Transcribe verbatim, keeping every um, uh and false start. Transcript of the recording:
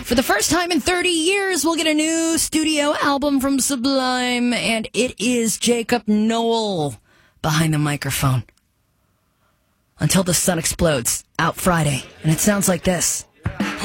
For the first time in thirty years, we'll get a new studio album from Sublime, and it is Jacob Noel behind the microphone. Until the Sun Explodes, out Friday, and it sounds like this.